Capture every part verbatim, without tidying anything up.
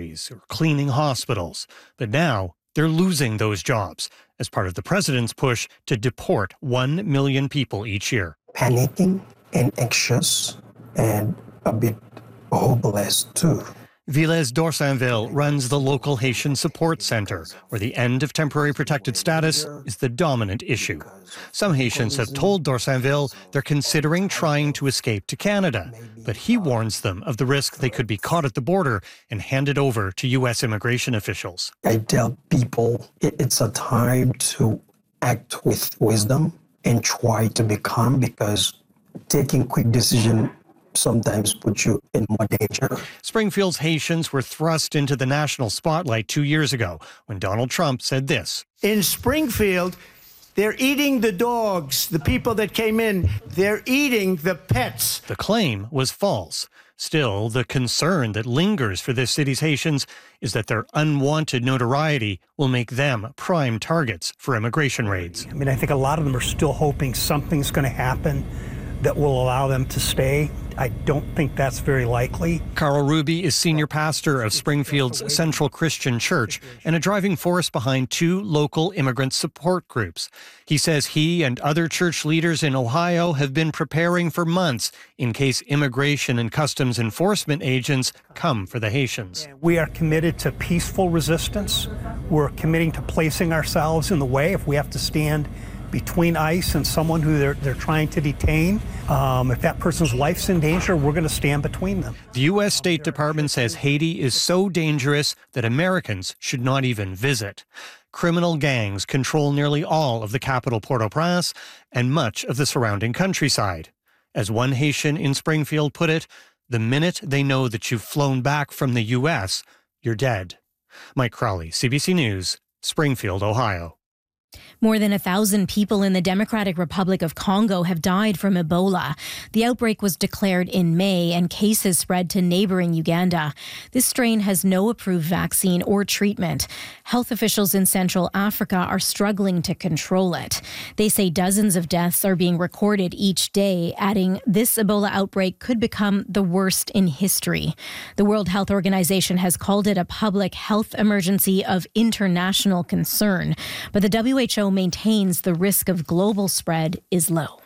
facilities or cleaning hospitals. But now they're losing those jobs as part of the president's push to deport one million people each year. Panicking and anxious and a bit hopeless too. Villes d'Orsainville runs the local Haitian support center, where the end of temporary protected status is the dominant issue. Some Haitians have told d'Orsainville they're considering trying to escape to Canada, but he warns them of the risk they could be caught at the border and handed over to U S immigration officials. I tell people it's a time to act with wisdom and try to be calm, because taking quick decisions sometimes put you in more danger. Springfield's Haitians were thrust into the national spotlight two years ago when Donald Trump said this. In Springfield, they're eating the dogs, the people that came in. They're eating the pets. The claim was false. Still, the concern that lingers for this city's Haitians is that their unwanted notoriety will make them prime targets for immigration raids. I mean, I think a lot of them are still hoping something's going to happen that will allow them to stay. I don't think that's very likely. Carl Ruby is senior pastor of Springfield's Central Christian Church and a driving force behind two local immigrant support groups. He says he and other church leaders in Ohio have been preparing for months in case immigration and customs enforcement agents come for the Haitians. We are committed to peaceful resistance. We're committing to placing ourselves in the way if we have to stand between ICE and someone who they're, they're trying to detain. Um, if that person's life's in danger, we're going to stand between them. The U S State Department says Haiti is so dangerous that Americans should not even visit. Criminal gangs control nearly all of the capital, Port-au-Prince, and much of the surrounding countryside. As one Haitian in Springfield put it, the minute they know that you've flown back from the U S, you're dead. Mike Crowley, C B C News, Springfield, Ohio. More than a thousand people in the Democratic Republic of Congo have died from Ebola. The outbreak was declared in May and cases spread to neighboring Uganda. This strain has no approved vaccine or treatment. Health officials in Central Africa are struggling to control it. They say dozens of deaths are being recorded each day, adding this Ebola outbreak could become the worst in history. The World Health Organization has called it a public health emergency of international concern, but the W H O maintains the risk of global spread is low.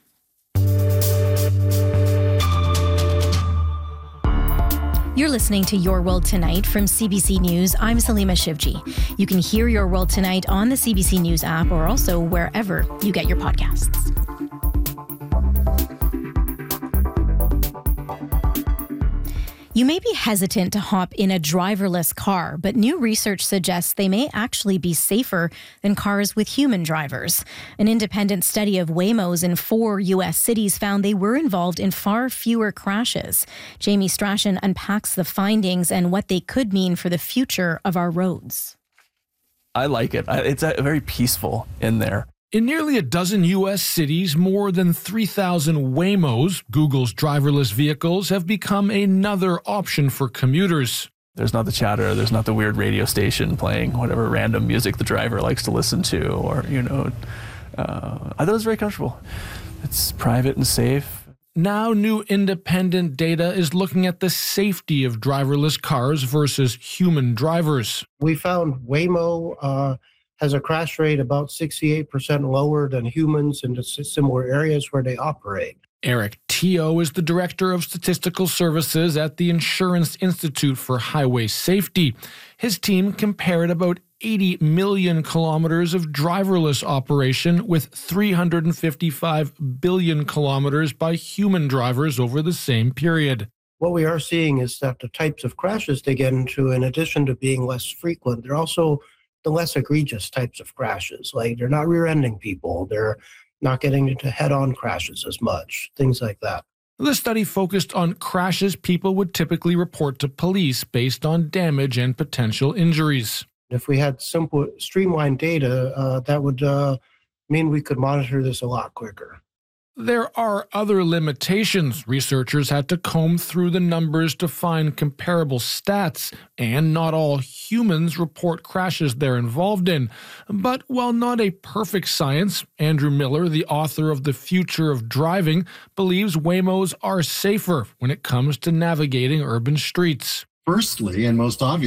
You're listening to Your World Tonight from C B C News. I'm Salima Shivji. You can hear Your World Tonight on the C B C News app or also wherever you get your podcasts. You may be hesitant to hop in a driverless car, but new research suggests they may actually be safer than cars with human drivers. An independent study of Waymos in four U S cities found they were involved in far fewer crashes. Jamie Strachan unpacks the findings and what they could mean for the future of our roads. I like it. It's very peaceful in there. In nearly a dozen U S cities, more than three thousand Waymos, Google's driverless vehicles, have become another option for commuters. There's not the chatter, there's not the weird radio station playing whatever random music the driver likes to listen to, or, you know, uh, I thought it was very comfortable. It's private and safe. Now, new independent data is looking at the safety of driverless cars versus human drivers. We found Waymo uh, has a crash rate about sixty-eight percent lower than humans in similar areas where they operate. Eric Teo is the Director of Statistical Services at the Insurance Institute for Highway Safety. His team compared about eighty million kilometers of driverless operation with three hundred fifty-five billion kilometers by human drivers over the same period. What we are seeing is that the types of crashes they get into, in addition to being less frequent, they're also the less egregious types of crashes. Like, they're not rear-ending people, they're not getting into head-on crashes as much, things like that. The study focused on crashes people would typically report to police based on damage and potential injuries. If we had simple, streamlined data, uh, that would uh, mean we could monitor this a lot quicker. There are other limitations. Researchers had to comb through the numbers to find comparable stats, and not all humans report crashes they're involved in. But while not a perfect science, Andrew Miller, the author of The Future of Driving, believes Waymos are safer when it comes to navigating urban streets. Firstly, and most obviously,